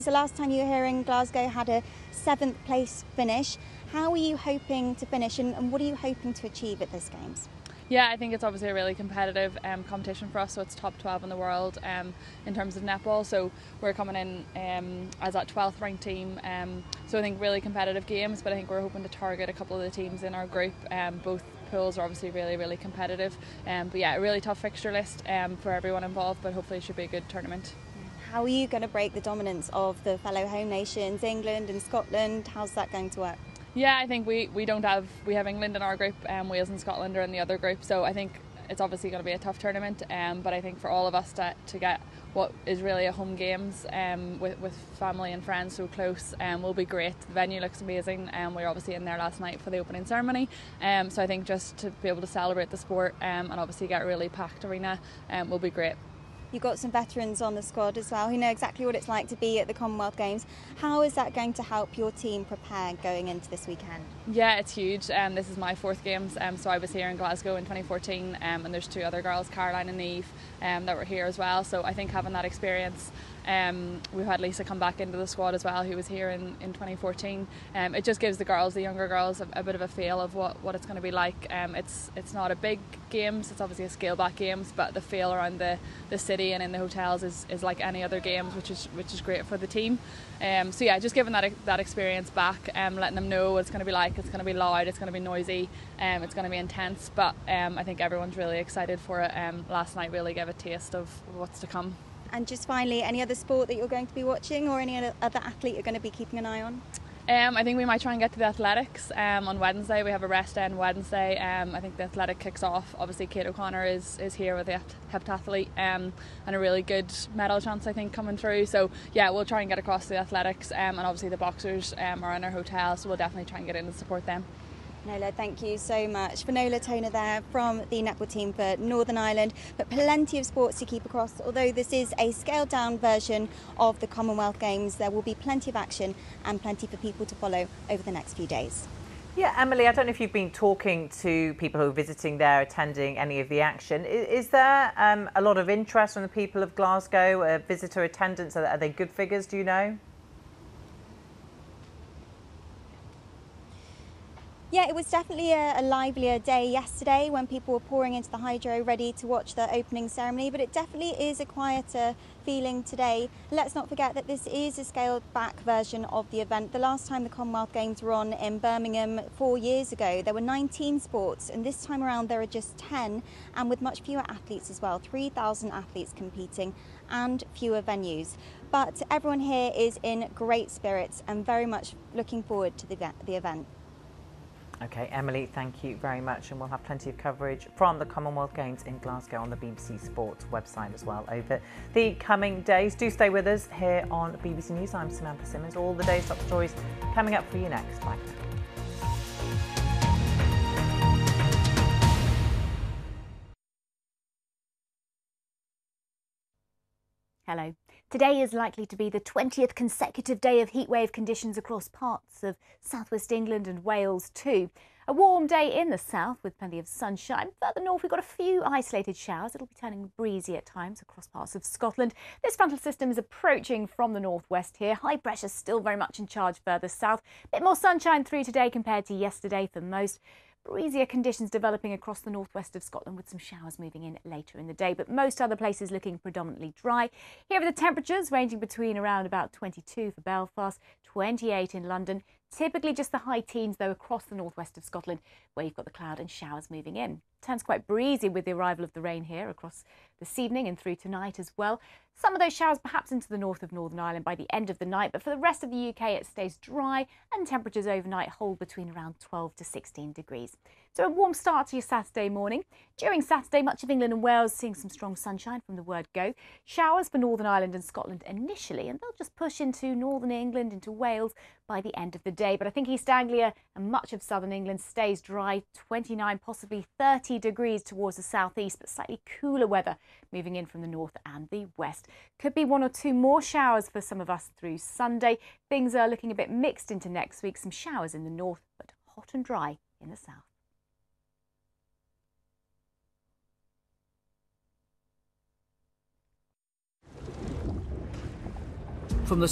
The last time you were here in Glasgow had a 7th place finish. How are you hoping to finish and what are you hoping to achieve at this Games? Yeah, I think it's obviously a really competitive competition for us, so it's top 12 in the world in terms of netball, so we're coming in as that 12th ranked team, so I think really competitive games, but I think we're hoping to target a couple of the teams in our group. Both pools are obviously really competitive, but yeah, a really tough fixture list for everyone involved, but hopefully it should be a good tournament. How are you going to break the dominance of the fellow home nations, England and Scotland? How's that going to work? Yeah, I think we have England in our group, Wales and Scotland are in the other group, so I think it's obviously going to be a tough tournament, but I think for all of us to get what is really a home games with family and friends so close will be great. The venue looks amazing, we were obviously in there last night for the opening ceremony, so I think just to be able to celebrate the sport and obviously get a really packed arena will be great. You've got some veterans on the squad as well who know exactly what it's like to be at the Commonwealth Games. How is that going to help your team prepare going into this weekend? Yeah, it's huge. This is my 4th Games, so I was here in Glasgow in 2014, and there's 2 other girls, Caroline and Eve, that were here as well. So I think having that experience, we've had Lisa come back into the squad as well, who was here in 2014. It just gives the younger girls, a bit of a feel of what it's going to be like. It's not a big games, it's obviously a scale back games, but the feel around the city and in the hotels is like any other games, which is great for the team. So yeah, just giving that experience back, letting them know what it's going to be like. It's going to be loud, it's going to be noisy, it's going to be intense, but I think everyone's really excited for it. Last night really gave a taste of what's to come. And just finally, any other sport that you're going to be watching or any other athlete you're going to be keeping an eye on? I think we might try and get to the athletics on Wednesday. We have a rest day on Wednesday. I think the athletic kicks off. Obviously Kate O'Connor is here with the heptathlete and a really good medal chance I think coming through. So yeah, we'll try and get across to the athletics, and obviously the boxers are in our hotel, so we'll definitely try and get in and support them. Nola, thank you so much. Finola Toner there from the netball team for Northern Ireland, but plenty of sports to keep across. Although this is a scaled down version of the Commonwealth Games, there will be plenty of action and plenty for people to follow over the next few days. Yeah, Emily, I don't know if you've been talking to people who are visiting there, attending any of the action. Is there a lot of interest from the people of Glasgow, visitor attendance? Are they good figures, do you know? Yeah, it was definitely a livelier day yesterday when people were pouring into the Hydro ready to watch the opening ceremony, but it definitely is a quieter feeling today. Let's not forget that this is a scaled back version of the event. The last time the Commonwealth Games were on in Birmingham 4 years ago, there were 19 sports, and this time around there are just 10, and with much fewer athletes as well, 3,000 athletes competing and fewer venues. But everyone here is in great spirits and very much looking forward to the event. OK, Emily, thank you very much, and we'll have plenty of coverage from the Commonwealth Games in Glasgow on the BBC Sports website as well over the coming days. Do stay with us here on BBC News. I'm Samantha Simmons. All the day's top stories coming up for you next. Bye for now. Hello. Today is likely to be the 20th consecutive day of heatwave conditions across parts of southwest England and Wales too. A warm day in the south with plenty of sunshine. Further north we've got a few isolated showers. It'll be turning breezy at times across parts of Scotland. This frontal system is approaching from the northwest here. High pressure still very much in charge further south. A bit more sunshine through today compared to yesterday for most. Breezier conditions developing across the northwest of Scotland with some showers moving in later in the day, but most other places looking predominantly dry. Here are the temperatures ranging between around about 22 for Belfast, 28 in London. Typically just the high teens though across the northwest of Scotland where you've got the cloud and showers moving in. Turns quite breezy with the arrival of the rain here across this evening and through tonight as well. Some of those showers perhaps into the north of Northern Ireland by the end of the night, but for the rest of the UK it stays dry and temperatures overnight hold between around 12 to 16 degrees. So a warm start to your Saturday morning. During Saturday, much of England and Wales seeing some strong sunshine from the word go. Showers for Northern Ireland and Scotland initially, and they'll just push into Northern England, into Wales by the end of the day. But I think East Anglia and much of Southern England stays dry, 29, possibly 30 degrees towards the southeast, but slightly cooler weather moving in from the north and the west. Could be 1 or 2 more showers for some of us through Sunday. Things are looking a bit mixed into next week. Some showers in the north, but hot and dry in the south.